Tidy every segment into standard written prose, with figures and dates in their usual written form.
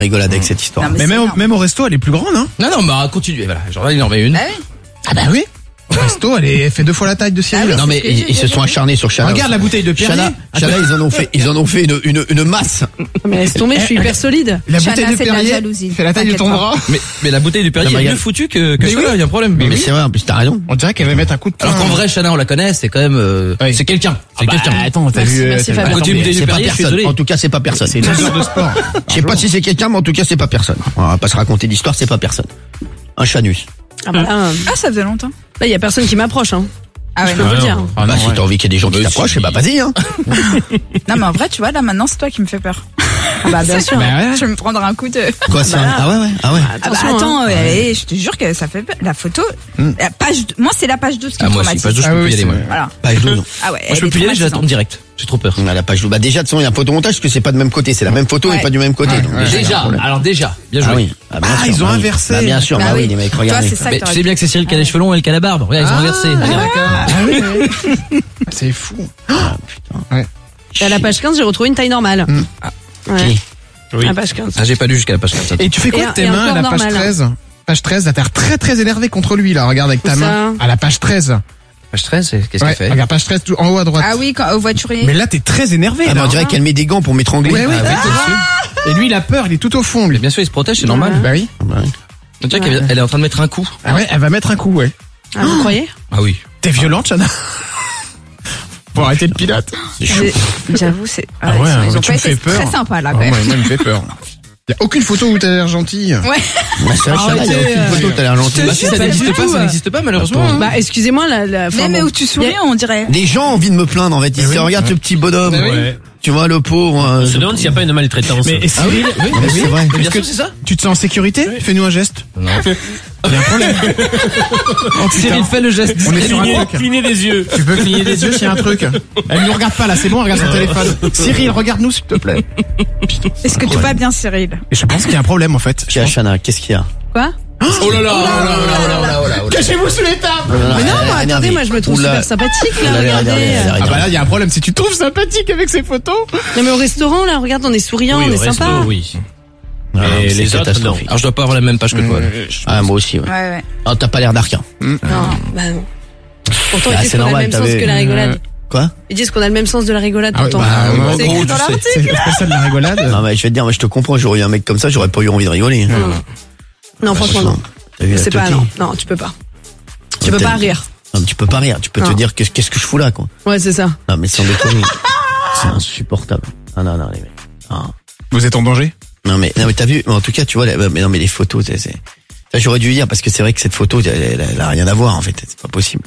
rigolade avec cette histoire. Non, mais même au resto, elle est plus grande, hein. Non, bah continue. Voilà, Jordan il en met une. Ah oui. Ah bah oui. Au resto, elle fait 2 fois la taille de Cyril. Ah oui, Non mais ils se sont acharnés sur Chana. Regarde la bouteille de Perrier. Chana, ils en ont fait une masse. Mais laisse tomber, je suis hyper solide. La Chana, bouteille de c'est de la Perrier jalousie. fait la taille de ton T'inquiète bras. Mais la bouteille du Perrier Non, mais est mieux foutue que Mais Chana, il y a un problème. Mais c'est vrai, en plus t'as raison. On dirait qu'elle va mettre un coup de poing. Alors qu'en vrai, Chana, on la connaît, c'est quand même, Oui. c'est quelqu'un. C'est quelqu'un. Attends, t'as vu Merci, Fabien. Côté bouteille du C'est pas Perrier, je suis personne. désolé. En tout cas, c'est pas personne. C'est une heure de sport. Je sais pas si c'est quelqu'un, mais en tout cas, c'est pas personne. On va pas se raconter d'histoire, c'est pas personne. Un chanus. Ah bah là, Ah, ça faisait longtemps. il y a personne qui m'approche, hein. Ah ouais, Je peux non. vous le dire. Ah Bah, non, si ouais. t'as envie qu'il y ait des gens qui t'approchent, bah vas-y, hein. Non, mais en vrai, tu vois, là, maintenant, c'est toi qui me fais peur. Ah bah bien sûr. Bah ouais. Je vais me prendre un coup de... Quoi, ça? Ah ouais. Ah bah Attention, attends, hein. je te jure que ça fait peur. La photo, la page, moi c'est la page 12 qui Ah, me moi aussi, traumatise. page 12, je Ah peux oui, plus y aller, c'est moi. vrai. Voilà. Page 12. Ah ouais. Moi, je peux plus y aller, je l'attends direct. J'ai trop peur. On a la page 12. Bah, déjà, de toute façon, il y a un photomontage, parce que c'est pas de même côté. C'est la même photo, mais Ouais. pas du même côté. Donc, Déjà, alors déjà, bien joué. Ah oui. Ah, bien Ah, sûr, ils ont bah oui. inversé. Bah, bien sûr, Bah bah oui, oui. les mecs, Toi, regardez. c'est ça Mais que tu sais bien que c'est Cyril qui a les cheveux longs et elle qui a la barbe. Regarde, ils ont inversé. Ah oui. C'est fou. Et à la page 15, j'ai retrouvé une taille normale. Ouais. Oui. À la page 15. Ah, j'ai pas lu jusqu'à la page 15. Et tu fais quoi Et de tes un mains à la corps page normal. 13? Page 13, là, t'as l'air très très énervé contre lui, là. Regarde avec ta Où main. ça À la page 13. Page 13, qu'est-ce Ouais, qu'elle fait? regarde, page 13, tout en haut à droite. Ah oui, quand, au voiturier. Mais là, t'es très énervé, Ah, là. bah, on dirait qu'elle met des gants pour m'étrangler. Ouais, oui. Ah, oui. Et lui, il a peur, il est tout au fond, lui. Bien sûr, il se protège, c'est normal. Bah oui. Bah oui. On dirait qu'elle est en train de mettre un coup. Ah ouais, elle va mettre un coup, ouais. Ah, vous croyez? Ah oui. T'es violente, Chana? Faut arrêter le pilote. J'avoue, c'est. Ah ouais, ils ont tu pas me fais été peur. très sympas là, Ah, quand même. moi, il me fait peur. Y a aucune photo où t'as l'air gentille. Ouais. Bah, c'est vrai, Chana, il y a aucune photo, t'as l'air gentil. Bah, si ça n'existe pas, ça n'existe pas, malheureusement. hein. Bah, excusez-moi, enfin, Mais bon. où tu souris, on dirait. Les gens ont envie de me plaindre, en fait. Ils se disent, regarde ce petit bonhomme. Ouais. Tu vois, le pauvre. On se demande s'il n'y a pas une maltraitance. Mais Cyril, Mais c'est vrai. Mais bien sûr, c'est ça. tu te sens en sécurité? Fais-nous un geste. Non. Il y a un problème. Oh, Cyril fait le geste. On est sur un truc. Cligner des yeux. Tu peux cligner des yeux s'il y a un truc. Elle nous regarde pas là, c'est bon, elle regarde son téléphone. Cyril, regarde-nous s'il te plaît. Est-ce que tu vas bien, Cyril? Et je pense qu'il y a un problème en fait. Tiens, Chana, qu'est-ce qu'il y a? Quoi? Oh là là. Cachez-vous sous les tables. Mais non, moi, attendez, moi, je me trouve super sympathique, là, regardez. Ah bah là, il y a un problème, si tu te trouves sympathique avec ces photos. Non, mais au restaurant, là, regarde, on est souriant, on est sympa. Oui. Ah, Mais c'est les autres, non. catastrophique. Alors, je dois pas avoir la même page que toi. là. Ah, moi aussi, ouais. Ouais. Ah, t'as pas l'air d'arquin. Non, bah non. Pourtant, Ah, ils disent c'est qu'on a le normal, même sens t'avais- que la rigolade. Quoi? Ils disent qu'on a le même sens de la rigolade, Ah ouais, pourtant. bah, ouais, C'est en écrit gros, dans tu sais, l'article. c'est pas ça de la rigolade. Non, mais je vais te dire, moi, je te comprends, j'aurais eu un mec comme ça, j'aurais pas eu envie de rigoler. Non, franchement, non. T'as vu la C'est pas, Toki? non, tu peux pas. Tu peux pas rire. Non, mais tu peux pas rire, tu peux te Non. dire qu'est-ce que je fous là, quoi. Ouais, c'est ça. Non, mais sans déconner. C'est insupportable. Ah, non, les mecs. Ah. Vous êtes en danger? Non, mais t'as vu, en tout cas, tu vois, mais non, mais les photos, ça, j'aurais dû dire, parce que c'est vrai que cette photo, elle a rien à voir, en fait. C'est pas possible.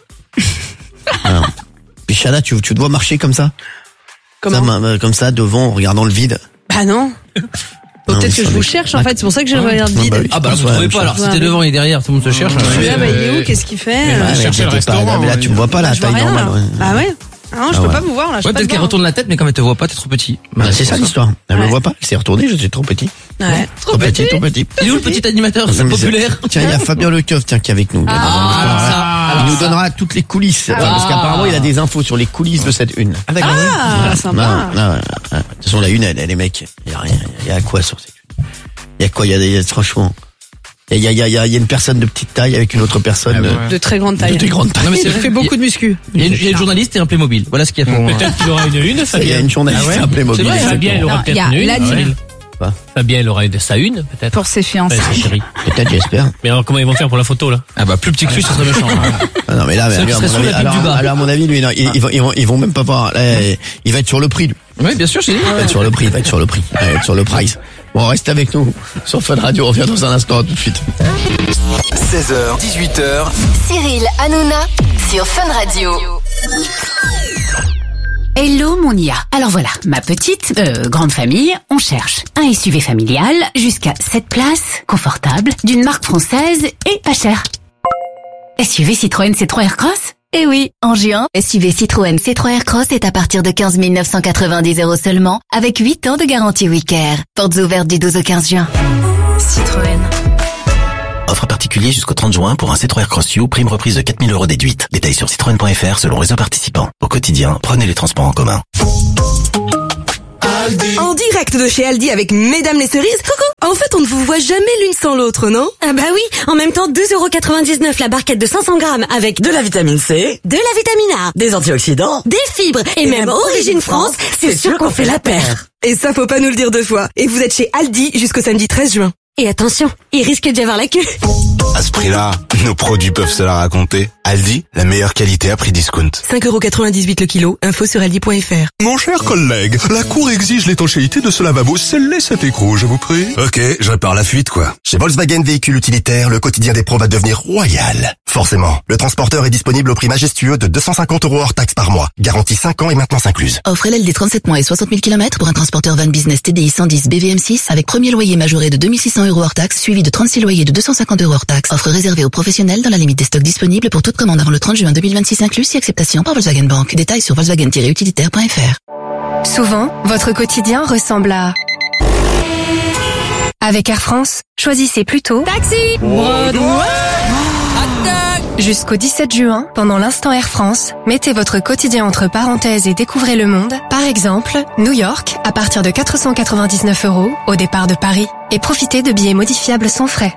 Non. Puis Chana, tu dois marcher comme ça? Comment? Comme ça, devant, en regardant le vide. Bah non. Faut Non, peut-être mais que je sans vous déconner. cherche, en fait. C'est pour ça que je regarde Ouais, vide. bah oui. Ah bah alors, vous Ouais, trouvez pas. ouais. Alors, si t'es devant et derrière, tout le monde te cherche. Celui-là, bah, il est où? Qu'est-ce qu'il fait? Ouais, chercher le t'inquiète pas, restaurant, mais là, tu me vois pas, la Je vois taille rien, normale. là. Ouais. Bah ouais. Ah non, je Ah peux ouais. pas vous voir, là. Je Ouais, peux peut-être pas qu'elle te retourne la tête, mais comme elle te voit pas, t'es trop petit. Bah, c'est ça l'histoire. Elle me Ouais. voit pas, elle s'est retournée, je suis trop petit. voir. Ouais. Trop petit. Trop petit. Il est où le petit animateur? C'est Non, mais populaire. Tiens, il y a Fabien Lecoeuf, tiens, qui est avec nous. Il nous donnera toutes les coulisses. Enfin, parce qu'apparemment, il a des infos sur les coulisses de cette une. Ah, Non, sympa. non, de toute façon, la une, les mecs, il y a rien. Il y a quoi sur cette une? Il y a quoi? Franchement. Il y a une personne de petite taille avec une autre personne De très grande taille. de très grande taille. Non, mais c'est Il vrai. fait beaucoup de muscu. Il y a une journaliste et un Playmobil. Voilà ce qu'il y a pour. Peut-être qu'il aura une, Il y a Fabien. une journaliste Ah ouais. un Playmobil. C'est vrai, Fabien, elle aura Non, il y peut-être a une. l'anime. Quoi? Fabien, elle aura sa une, peut-être. Pour ses fiançailles. Ouais, c'est chéri. Peut-être, j'espère. Mais alors, comment ils vont faire pour la photo, là? Ah bah plus petit que lui, ce serait méchant. Ah non, mais là, Ça lui, à serait mon sous avis, la pile du bas. alors, à mon avis, lui, non, ils vont même pas voir. Là, il va être sur le prix, lui. Oui, bien sûr, je t'ai dit. Il va être sur le prix, il va être sur le prix. Il va être sur le price. Bon, reste avec nous. Sur Fun Radio, on revient dans un instant, tout de suite. 16h, 18h, Cyril Hanouna sur Fun Radio. Hello mon IA. Alors voilà, ma petite, grande famille, on cherche un SUV familial jusqu'à 7 places, confortable, d'une marque française et pas cher. SUV Citroën C3 Aircross? Eh oui, en juin, SUV Citroën C3 Aircross est à partir de 15 990 € seulement, avec 8 ans de garantie WeCare. Portes ouvertes du 12 au 15 juin. Citroën. Offre particulier jusqu'au 30 juin pour un C3 Aircross U, prime reprise de 4 000 € déduite. Détails sur citroën.fr selon réseau participant. Au quotidien, prenez les transports en commun. En direct de chez Aldi avec Mesdames les cerises. Coucou. En fait, on ne vous voit jamais l'une sans l'autre, non? Ah bah oui, en même temps 2,99€ la barquette de 500 grammes avec De la vitamine C, de la vitamine A, des antioxydants, des fibres et même Origine France, c'est sûr qu'on fait la paire. Et ça, faut pas nous le dire deux fois. Et vous êtes chez Aldi jusqu'au samedi 13 juin. Et attention, il risque d'y avoir la queue. À ce prix-là, nos produits peuvent se la raconter. Aldi, la meilleure qualité à prix discount. 5,98€ le kilo, info sur aldi.fr. Mon cher collègue, la cour exige l'étanchéité de ce lavabo. Scellez cet écrou, je vous prie. Ok, je répare la fuite, quoi. Chez Volkswagen Véhicules Utilitaires, le quotidien des pros va devenir royal. Forcément, le transporteur est disponible au prix majestueux de 250€ hors taxe par mois. Garantie 5 ans et maintenance incluse. Offrez LLD 37 mois et 60 000 km pour un transporteur van business TDI 110 BVM6 avec premier loyer majoré de 2600€ hors taxe, suivi de 36 loyers de 250€ hors taxe. Offre réservée aux professionnels dans la limite des stocks disponibles pour toute commande avant le 30 juin 2026 inclus, si acceptation par Volkswagen Bank. Détails sur volkswagen-utilitaire.fr. Souvent, votre quotidien ressemble à... Avec Air France, choisissez plutôt Taxi Broadway. Jusqu'au 17 juin, pendant l'instant Air France, mettez votre quotidien entre parenthèses et découvrez le monde. Par exemple, New York, à partir de 499€ au départ de Paris. Et profitez de billets modifiables sans frais.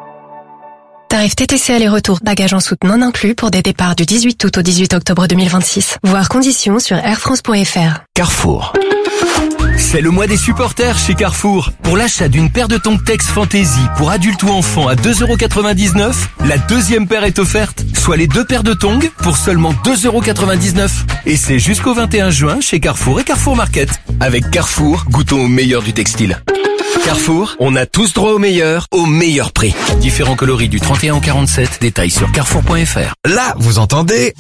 Tarif TTC aller-retour, bagages en soute non inclus pour des départs du 18 août au 18 octobre 2026. Voir conditions sur airfrance.fr. Carrefour. C'est le mois des supporters chez Carrefour. Pour l'achat d'une paire de tongs Tex Fantasy pour adultes ou enfants à 2,99€, la deuxième paire est offerte, soit les deux paires de tongs pour seulement 2,99€. Et c'est jusqu'au 21 juin chez Carrefour et Carrefour Market. Avec Carrefour, goûtons au meilleur du textile. Carrefour, on a tous droit au meilleur prix. Différents coloris du 31 au 47, détails sur carrefour.fr. Là, vous entendez?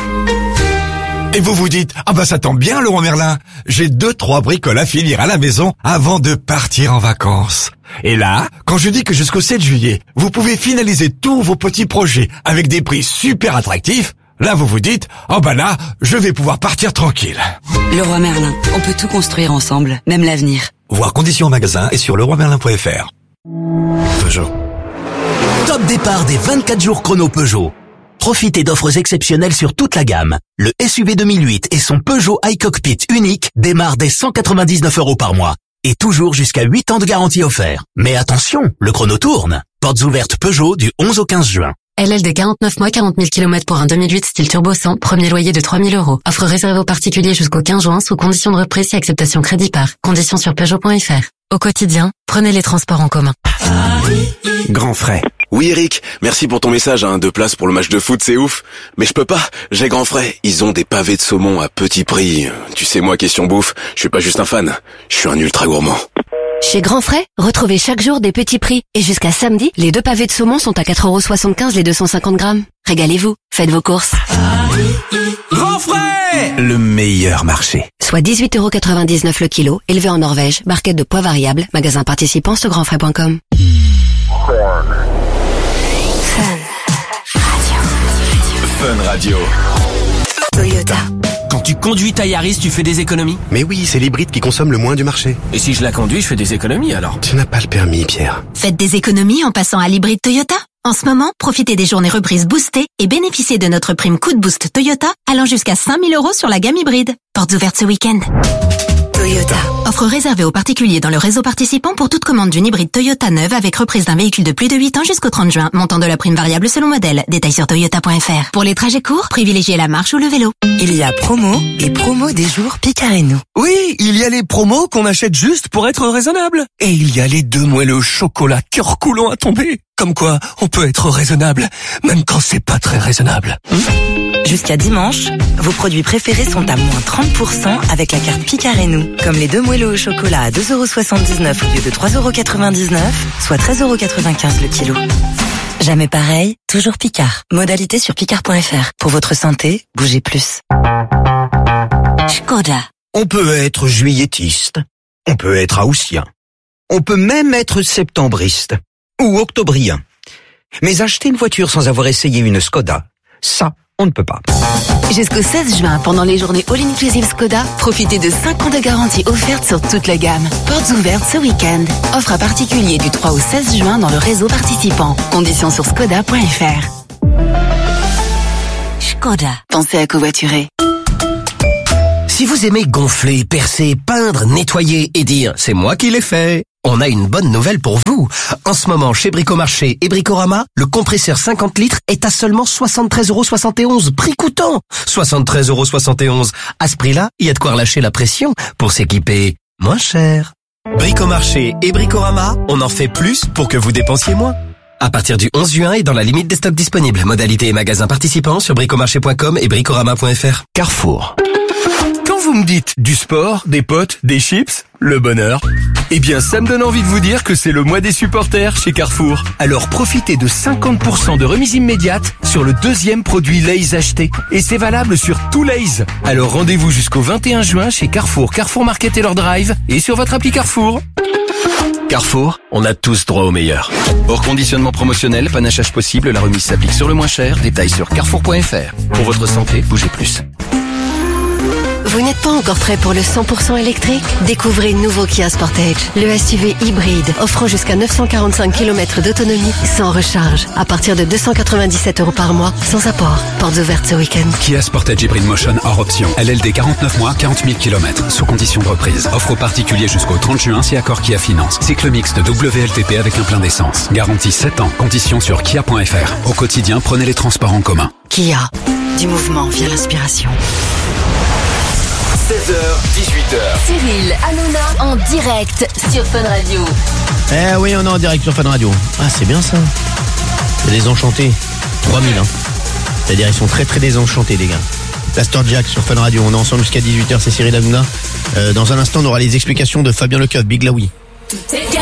Et vous vous dites, ah bah ça tombe bien Leroy Merlin, j'ai 2-3 bricoles à finir à la maison avant de partir en vacances. Et là, quand je dis que jusqu'au 7 juillet, vous pouvez finaliser tous vos petits projets avec des prix super attractifs, là vous vous dites, oh bah là, je vais pouvoir partir tranquille. Leroy Merlin, on peut tout construire ensemble, même l'avenir. Voir conditions en magasin et sur leroymerlin.fr. Peugeot. Top départ des 24 jours chrono Peugeot. Profitez d'offres exceptionnelles sur toute la gamme. Le SUV 2008 et son Peugeot iCockpit unique démarrent dès 199€ par mois. Et toujours jusqu'à 8 ans de garantie offert. Mais attention, le chrono tourne. Portes ouvertes Peugeot du 11 au 15 juin. LLD 49 mois, 40 000 km pour un 2008 style turbo 100, premier loyer de 3 000€. Offre réservée aux particuliers jusqu'au 15 juin sous condition de reprise et acceptation crédit par. Conditions sur Peugeot.fr. Au quotidien, prenez les transports en commun. Grand frais. Oui Eric, merci pour ton message, 2 places pour le match de foot, c'est ouf. Mais je peux pas, j'ai grand frais. Ils ont des pavés de saumon à petit prix. Tu sais moi, question bouffe, je suis pas juste un fan, je suis un ultra gourmand. Chez Grand Frais, retrouvez chaque jour des petits prix. Et jusqu'à samedi, les 2 pavés de saumon sont à 4,75€ les 250 grammes. Régalez-vous, faites vos courses. Grand Frais, le meilleur marché. Soit 18,99€ le kilo, élevé en Norvège, barquette de poids variable, magasin participant sur grandfrais.com. Fun Radio. Toyota. Quand tu conduis ta Yaris, tu fais des économies? Mais oui, c'est l'hybride qui consomme le moins du marché. Et si je la conduis, je fais des économies alors? Tu n'as pas le permis, Pierre. Faites des économies en passant à l'hybride Toyota. En ce moment, profitez des journées reprises boostées et bénéficiez de notre prime coup de boost Toyota allant jusqu'à 5 000€ sur la gamme hybride. Portes ouvertes ce week-end. Toyota. Offre réservée aux particuliers dans le réseau participant pour toute commande d'une hybride Toyota neuve avec reprise d'un véhicule de plus de 8 ans jusqu'au 30 juin. Montant de la prime variable selon modèle. Détails sur toyota.fr. Pour les trajets courts, privilégiez la marche ou le vélo. Il y a promo et promo des jours Picard et nous. Oui, il y a les promos qu'on achète juste pour être raisonnable. Et il y a les 2 moelleux au chocolat cœur coulant à tomber. Comme quoi, on peut être raisonnable, même quand c'est pas très raisonnable. Jusqu'à dimanche, vos produits préférés sont à moins 30% avec la carte Picard et nous. Comme les 2 moelleux au chocolat à 2,79€ au lieu de 3,99€, soit 13,95€ le kilo. Jamais pareil, toujours Picard. Modalité sur picard.fr. Pour votre santé, bougez plus. Škoda. On peut être juilletiste, on peut être haussien, on peut même être septembriste ou octobrien. Mais acheter une voiture sans avoir essayé une Škoda, ça, on ne peut pas. Jusqu'au 16 juin, pendant les journées All Inclusive Škoda, profitez de 5 ans de garantie offerte sur toute la gamme. Portes ouvertes ce week-end. Offre à particulier du 3 au 16 juin dans le réseau participant. Conditions sur skoda.fr. Škoda. Pensez à covoiturer. Si vous aimez gonfler, percer, peindre, nettoyer et dire « c'est moi qui l'ai fait », on a une bonne nouvelle pour vous. En ce moment, chez Bricomarché et Bricorama, le compresseur 50 litres est à seulement 73,71 €, prix coûtant. 73,71 €. À ce prix-là, il y a de quoi relâcher la pression pour s'équiper moins cher. Bricomarché et Bricorama, on en fait plus pour que vous dépensiez moins. À partir du 11 juin et dans la limite des stocks disponibles. Modalités et magasins participants sur bricomarché.com et bricorama.fr. Carrefour. Quand vous me dites du sport, des potes, des chips, le bonheur, eh bien ça me donne envie de vous dire que c'est le mois des supporters chez Carrefour. Alors profitez de 50% de remise immédiate sur le deuxième produit Lay's acheté. Et c'est valable sur tout Lay's. Alors rendez-vous jusqu'au 21 juin chez Carrefour, Carrefour Market et leur drive et sur votre appli Carrefour. Carrefour, on a tous droit au meilleur. Hors conditionnement promotionnel, panachage possible, la remise s'applique sur le moins cher. Détails sur carrefour.fr. Pour votre santé, bougez plus. Vous n'êtes pas encore prêt pour le 100% électrique? Découvrez le nouveau Kia Sportage, le SUV hybride, offrant jusqu'à 945 km d'autonomie sans recharge, à partir de 297 € par mois, sans apport. Portes ouvertes ce week-end. Kia Sportage Hybrid Motion hors option. LLD 49 mois, 40 000 km, sous condition de reprise. Offre aux particuliers jusqu'au 30 juin si accord Kia Finance. Cycle mixte WLTP avec un plein d'essence. Garantie 7 ans. Conditions sur kia.fr. Au quotidien, prenez les transports en commun. Kia, du mouvement via l'inspiration. 16h, 18h. Cyril Hanouna en direct sur Fun Radio. Eh oui, on est en direct sur Fun Radio. Ah, c'est bien ça. C'est désenchanté. 3000, hein. C'est-à-dire, ils sont très très désenchantés, les gars. Pastor Jack sur Fun Radio. On est ensemble jusqu'à 18h. C'est Cyril Hanouna. Dans un instant, on aura les explications de Fabien Lecoeuf, Big Laoui. C'est